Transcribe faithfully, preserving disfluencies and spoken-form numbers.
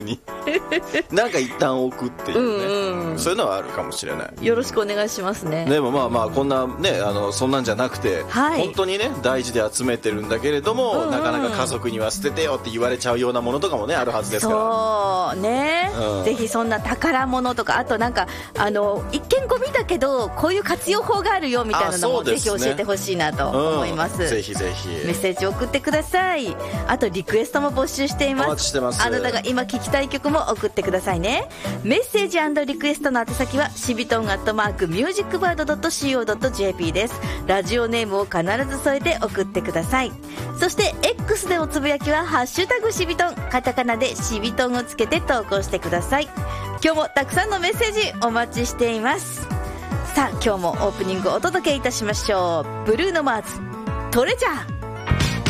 になんか一旦置くっていうね、 うんうん、 そういうのはあるかもしれない。 よろしくお願いしますね。 でもまあまあこんなね、あのそんなんじゃなくて、はい、本当にね大事で集めてるんだけれども、うんうん、なかなか家族には捨ててよって言われちゃうようなものとかもねあるはずですから。 そうね、うん、ぜひそんな宝物とか、あとなんかあの一見ゴミだけどこういう活用法があるよみたいなのも、ね、ぜひ教えてほしいなと思います、うん、 ぜひぜひメッセージ送ってください。あとリクエストも募集しています。 お待ちしてます。 あなたが今聴きたい曲も送ってくださいね。メッセージ&リクエストの宛先はしびとんアットマークミュージックバードドットシーオードットジェーピー です。ラジオネームを必ず添えて送ってください。そして X でおつぶやきはハッシュタグしびとん、カタカナでしびとんをつけて投稿してください。今日もたくさんのメッセージお待ちしています。さあ今日もオープニングお届けいたしましょう。ブルーノマーズトレジャー。